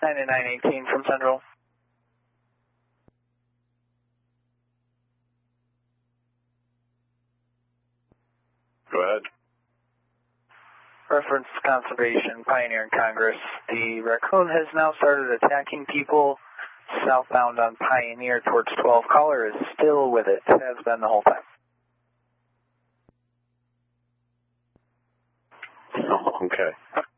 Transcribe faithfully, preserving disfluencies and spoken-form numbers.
ninety-nine eighteen from Central. Go ahead. Reference Conservation, Pioneer and Congress. The raccoon has now started attacking people southbound on Pioneer towards twelve. Caller is still with it, has been the whole time. Okay.